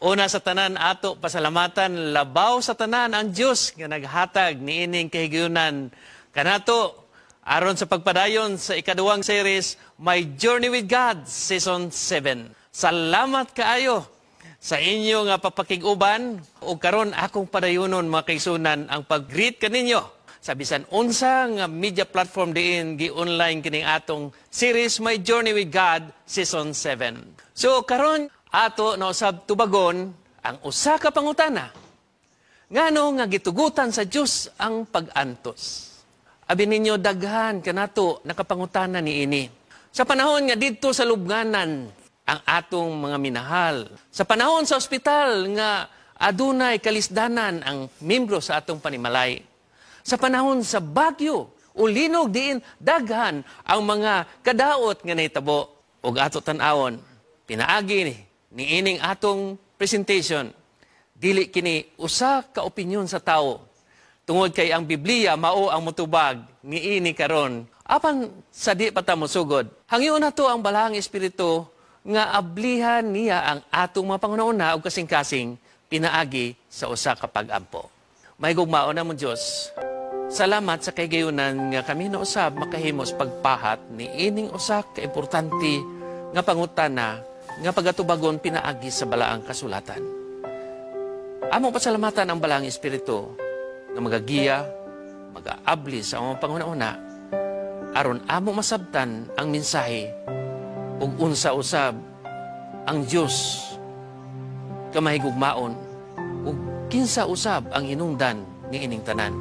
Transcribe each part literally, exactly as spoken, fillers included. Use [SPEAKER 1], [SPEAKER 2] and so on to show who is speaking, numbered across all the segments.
[SPEAKER 1] Una sa tanan ato pasalamatan labaw sa tanan ang Dios nga naghatag niining kahigayunan kanato aron sa pagpadayon sa ikaduhang series My Journey with God Season seven. Salamat kaayo sa inyo nga papakig-uban ug karon akong padayonon mga kaigsunan ang pag-greet kaninyo sa bisan unsa nga media platform diin gi-online kining atong series My Journey with God Season seven. So karon ato na usab tubagon ang usa ka pangutana. Ngano nga gitugutan sa Dios ang pag-antos? Abi ninyo daghan kanato nakapangutana niini. Sa panahon nga didto sa lubnganan ang atong mga minahal. Sa panahon sa ospital nga adunay kalisdanan ang membro sa atong panimalay. Sa panahon sa bagyo o linog diin daghan ang mga kadaot nga nahitabo. Ug ato tan-awon pinaagi ni niining atong presentation, dili kini usa ka opinyon sa tao. Tungod kay ang Biblia mao ang motubag niini karon. Apan sa di pa ta mosugod, hangyo na to ang balahang espiritu nga ablihan niya ang atong mga pangunahuna ug kasing-kasing pinaagi sa usa ka pag-ampo. Mahigugmaon na mo Dios. Salamat sa kaygayunan nga kami na usab makahimos pagpahat niining usa ka importante nga pangutana nga pagatubagon pinaagi sa balaang kasulatan. Among pasalamatan ang balaang espiritu nga magagiya, mag-aabli sa among panghuna-una aron among masabtan ang mensahe ug unsa usab ang Dios kamahigugmaon ug kinsa usab ang hinungdan niining tanan.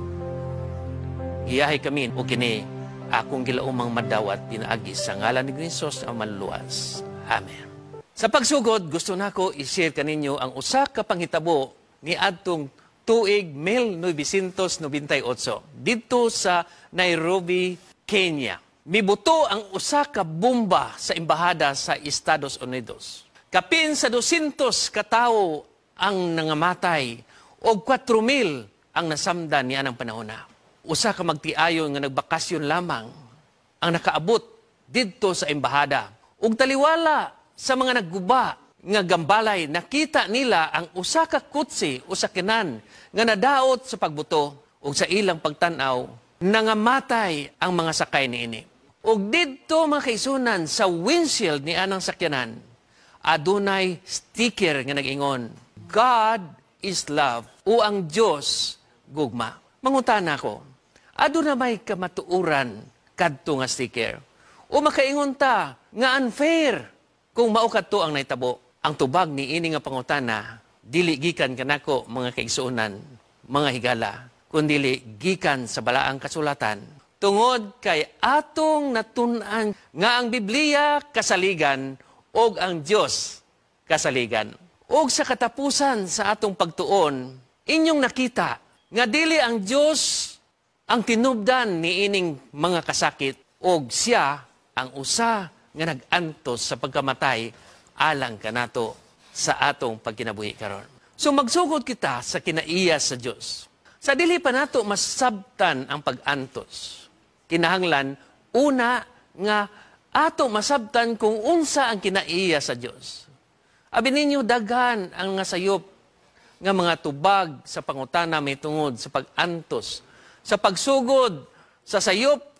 [SPEAKER 1] Giyahay kami ug kini akong gilaumang madawat pinaagi sa ngalan ni Hesus ang maluluwas. Amen. Sa pagsugod, gusto nako i-share kaninyo ang usa ka panghitabo ni adtong tuig nineteen ninety-eight dito sa Nairobi, Kenya. Mibuto ang usa ka bomba sa embahada sa Estados Unidos. Kapin sa two hundred ka tawo ang nangamatay o four mil ang nasamdan niya ng panahona. Usa ka magtiayon nga nagbakasyon lamang ang nakaabot didto sa embahada. Ug taliwala sa mga nagguba nga gambalay, nakita nila ang usa ka kutsi o sakyanan nga nadaot sa pagbuto ug sa ilang pagtanaw nangamatay ang mga sakay niini. Ug didto mga kaisunan sa windshield ni anang sakyanan adunay sticker nga nag-ingon, God is love o ang Dios gugma. Mangutana ko, aduna may kamatuuran kadto nga sticker o makaingon ta nga unfair kung mao kadto ang naitabo. Ang tubag ni ini nga pangutana dili gikan kanako mga kaigsuonan, mga higala, kundi gikan sa balaang kasulatan. Tungod kay atong natun-an nga ang Biblia kasaligan og ang Dios kasaligan. Og sa katapusan sa atong pagtuon, inyong nakita nga dili ang Dios ang tinubdan ni ining mga kasakit og siya ang usa nga nag-antos sa pagkamatay alang kanato sa atong pagkinabuhi karon. So magsugod kita sa kinaiya sa Dios. Sa dili pa nato masabtan ang pag-antos, kinahanglan una nga ato masabtan kung unsa ang kinaiya sa Dios. Abi ninyo daghan ang nga sayop nga mga tubag sa pangutana may tungod sa pag-antos, sa pagsugod sa sayop